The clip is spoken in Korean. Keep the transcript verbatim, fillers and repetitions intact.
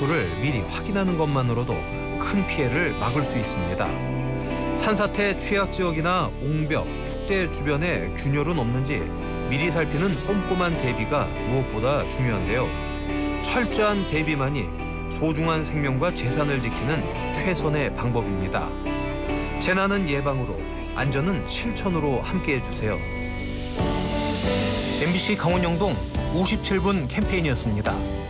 장소를 미리 확인하는 것만으로도 큰 피해를 막을 수 있습니다. 산사태 취약 지역이나 옹벽, 축대 주변에 균열은 없는지 미리 살피는 꼼꼼한 대비가 무엇보다 중요한데요. 철저한 대비만이 소중한 생명과 재산을 지키는 최선의 방법입니다. 재난은 예방으로, 안전은 실천으로 함께해 주세요. 엠비씨 강원영동 오십칠 분 캠페인이었습니다.